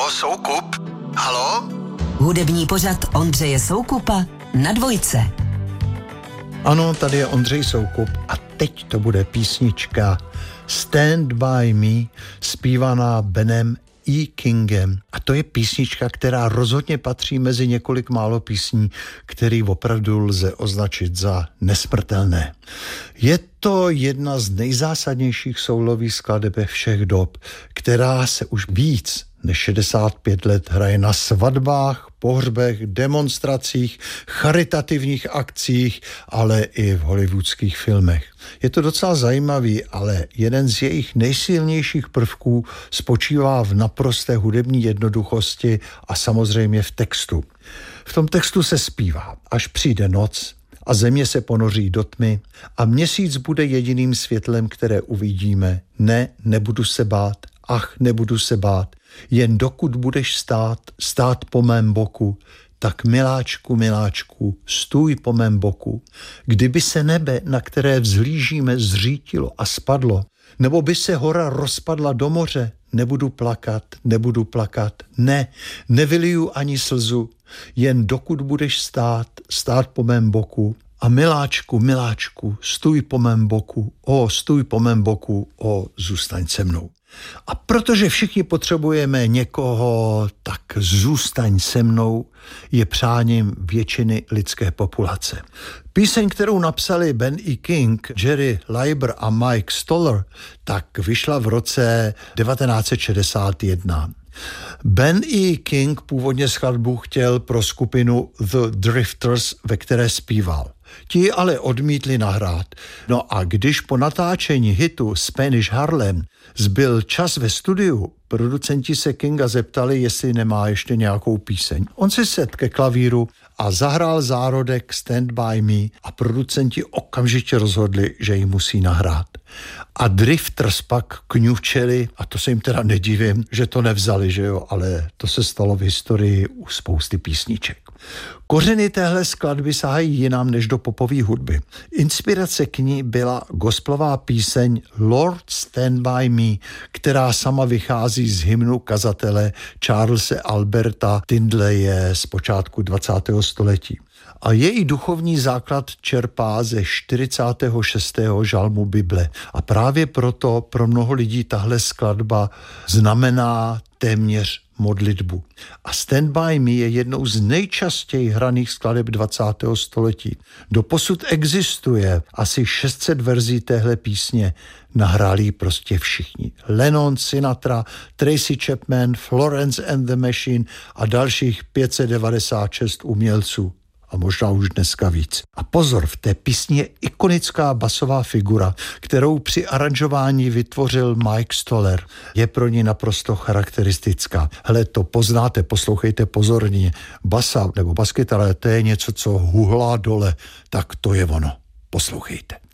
Halo, Soukup? Halo? Hudební pořad Ondřeje Soukupa na Dvojce. Ano, tady je Ondřej Soukup a teď to bude písnička Stand By Me, zpívaná Benem E. Kingem. A to je písnička, která rozhodně patří mezi několik málo písní, který opravdu lze označit za nesmrtelné. Je to jedna z nejzásadnějších soulových skladeb všech dob, která se už víc než 65 let hraje na svatbách, pohřbech, demonstracích, charitativních akcích, ale i v hollywoodských filmech. Je to docela zajímavý, ale jeden z jejich nejsilnějších prvků spočívá v naprosté hudební jednoduchosti a samozřejmě v textu. V tom textu se zpívá: až přijde noc a země se ponoří do tmy a měsíc bude jediným světlem, které uvidíme. Ne, nebudu se bát, ach, nebudu se bát, jen dokud budeš stát po mém boku, tak miláčku, miláčku, stůj po mém boku. Kdyby se nebe, na které vzhlížíme, zřítilo a spadlo, nebo by se hora rozpadla do moře, nebudu plakat, ne, nevyliju ani slzu, jen dokud budeš stát po mém boku. A miláčku, miláčku, stůj po mém boku, zůstaň se mnou. A protože všichni potřebujeme někoho, tak zůstaň se mnou je přáním většiny lidské populace. Píseň, kterou napsali Ben E. King, Jerry Leiber a Mike Stoller, tak vyšla v roce 1961. Ben E. King původně skladbu chtěl pro skupinu The Drifters, ve které zpíval. Ti ale odmítli nahrát. No a když po natáčení hitu Spanish Harlem zbyl čas ve studiu, producenti se Kinga zeptali, jestli nemá ještě nějakou píseň. On si sedl ke klavíru a zahrál zárodek Stand By Me a producenti okamžitě rozhodli, že ji musí nahrát. A Drifters pak kňučeli, a to se jim teda nedivím, že to nevzali, že jo, ale to se stalo v historii u spousty písniček. Kořeny téhle skladby sahají jinam než do popové hudby. Inspirace k ní byla gospelová píseň Lord Stand By Me, která sama vychází z hymnu kazatele Charlese Alberta Tindlaye z počátku 20. století. A její duchovní základ čerpá ze 46. žalmu Bible. A právě proto pro mnoho lidí tahle skladba znamená téměř modlitbu. A Stand By Me je jednou z nejčastěji hraných skladeb 20. století. Doposud existuje asi 600 verzí téhle písně. Nahráli ji prostě všichni. Lennon, Sinatra, Tracy Chapman, Florence and the Machine a dalších 596 umělců. A možná už dneska víc. A pozor, v té písni je ikonická basová figura, kterou při aranžování vytvořil Mike Stoller. Je pro ní naprosto charakteristická. Hele, to poznáte, poslouchejte pozorně. Basa nebo baskytara, to je něco, co huhlá dole, tak to je ono. Poslouchejte.